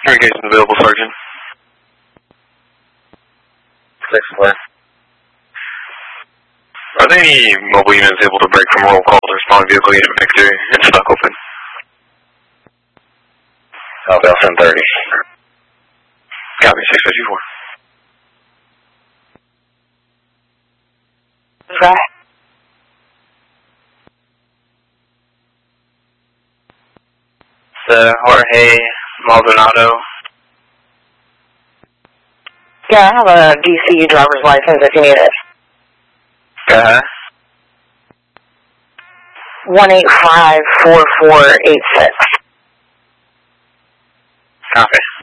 Communication available, Sergeant. 6-4. Are there any mobile units able to break from roll call to respond vehicle unit Victor and stock open? I'll send 30. Copy, 654. Right. Jorge Maldonado. Yeah, I have a DC driver's license if you need it. 1854486. Copy.